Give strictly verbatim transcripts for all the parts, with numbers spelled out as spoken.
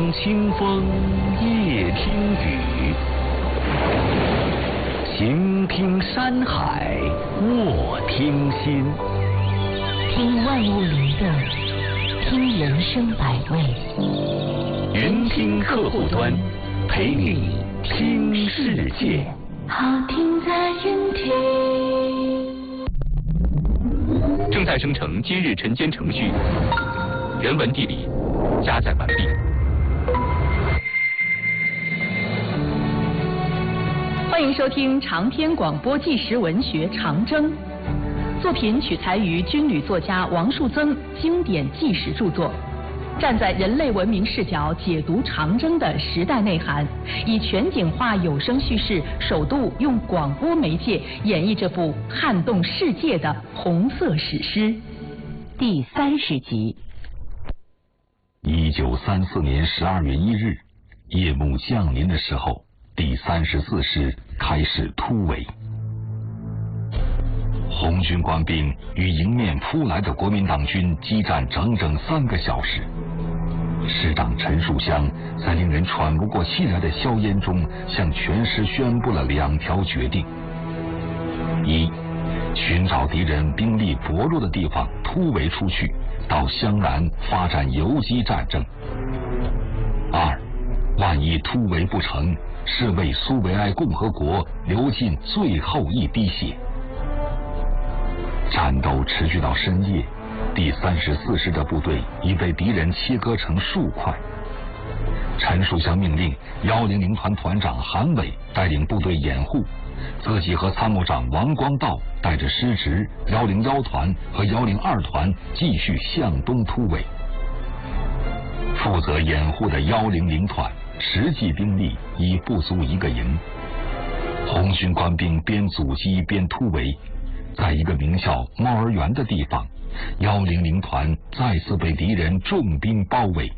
听清风，夜听雨，行听山海，卧听心。 听万物灵动，听人生百味。 云听客户端，陪你听世界。 好听在云听。 正在生成今日晨间程序，人文地理加载完毕。 欢迎收听长篇广播纪实文学《长征》，作品取材于军旅作家王树增经典纪实著作，站在人类文明视角解读长征的时代内涵，以全景化有声叙事，首度用广播媒介演绎这部撼动世界的红色史诗。 第三十集。 一九三四年十二月一日，夜幕降临的时候，第三十四师开始突围。红军官兵与迎面扑来的国民党军激战整整三个小时。师长陈树湘在令人喘不过气来的硝烟中，向全师宣布了两条决定：一，寻找敌人兵力薄弱的地方突围出去，到湘南发展游击战争；二，万一突围不成，是为苏维埃共和国流尽最后一滴血。战斗持续到深夜，第三十四师的部队已被敌人切割成数块。陈树湘命令幺零零团团长韩伟带领部队掩护，自己和参谋长王光道带着师直幺零一团和幺零二团继续向东突围。负责掩护的幺零零团实际兵力已不足一个营。红军官兵边阻击边突围，在一个名叫猫儿园的地方，幺零零团再次被敌人重兵包围。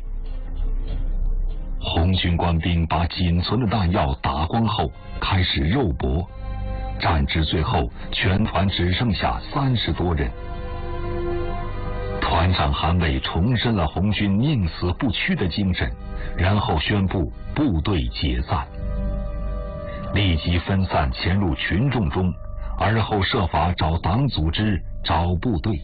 红军官兵把仅存的弹药打光后，开始肉搏，战至最后，全团只剩下三十多人。团长韩伟重申了红军宁死不屈的精神，然后宣布部队解散，立即分散潜入群众中，而后设法找党组织、找部队。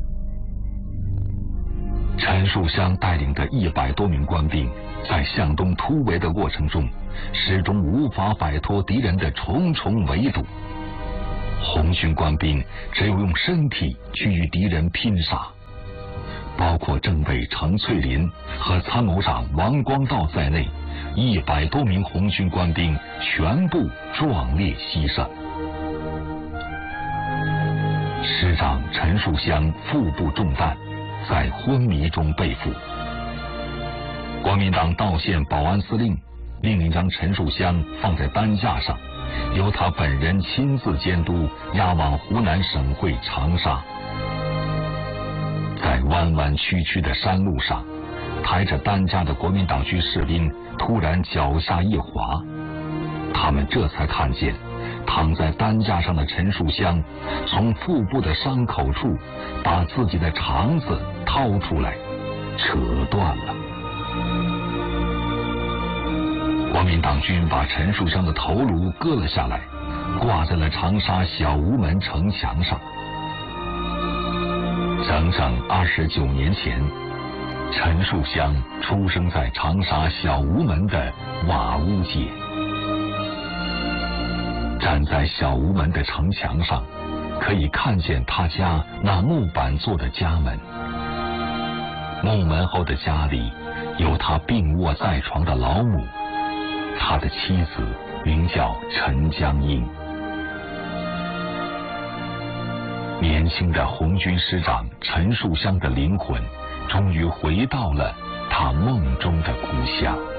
陈树湘带领的一百多名官兵在向东突围的过程中，始终无法摆脱敌人的重重围堵。红军官兵只有用身体去与敌人拼杀，包括政委程翠林和参谋长王光道在内，一百多名红军官兵全部壮烈牺牲。师长陈树湘腹部中弹，在昏迷中被俘。国民党道县保安司令命令将陈树湘放在担架上，由他本人亲自监督押往湖南省会长沙。在弯弯曲曲的山路上，抬着担架的国民党军士兵突然脚下一滑，他们这才看见躺在担架上的陈树湘从腹部的伤口处把自己的肠子掏出来，扯断了。国民党军把陈树湘的头颅割了下来，挂在了长沙小吴门城墙上。整整二十九年前，陈树湘出生在长沙小吴门的瓦屋街。站在小吴门的城墙上，可以看见他家那木板做的家门。木门后的家里有他病卧在床的老母，他的妻子名叫陈江英。年轻的红军师长陈树湘的灵魂终于回到了他梦中的故乡。